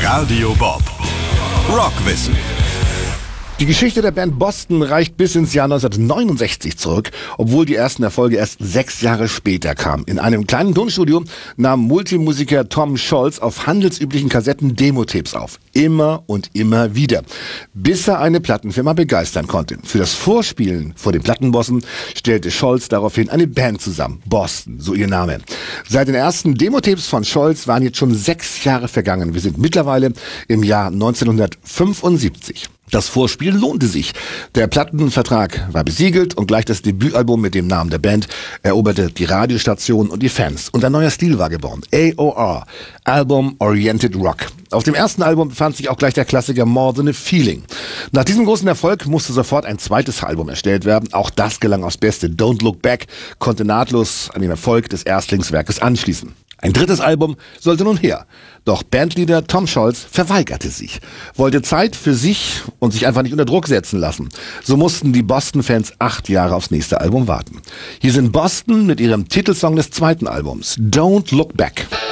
Radio Bob. Rockwissen. Die Geschichte der Band Boston reicht bis ins Jahr 1969 zurück, obwohl die ersten Erfolge erst 6 Jahre später kamen. In einem kleinen Tonstudio nahm Multimusiker Tom Scholz auf handelsüblichen Kassetten Demotapes auf. Immer und immer wieder. Bis er eine Plattenfirma begeistern konnte. Für das Vorspielen vor den Plattenbossen stellte Scholz daraufhin eine Band zusammen. Boston, so ihr Name. Seit den ersten Demotapes von Scholz waren jetzt schon 6 Jahre vergangen. Wir sind mittlerweile im Jahr 1975. Das Vorspiel lohnte sich. Der Plattenvertrag war besiegelt und gleich das Debütalbum mit dem Namen der Band eroberte die Radiostationen und die Fans. Und ein neuer Stil war geboren. AOR, Album Oriented Rock. Auf dem ersten Album befand sich auch gleich der Klassiker More Than a Feeling. Nach diesem großen Erfolg musste sofort ein zweites Album erstellt werden. Auch das gelang aufs Beste. Don't Look Back konnte nahtlos an den Erfolg des Erstlingswerkes anschließen. Ein drittes Album sollte nun her. Doch Bandleader Tom Scholz verweigerte sich, wollte Zeit für sich und sich einfach nicht unter Druck setzen lassen. So mussten die Boston-Fans 8 Jahre aufs nächste Album warten. Hier sind Boston mit ihrem Titelsong des zweiten Albums, Don't Look Back.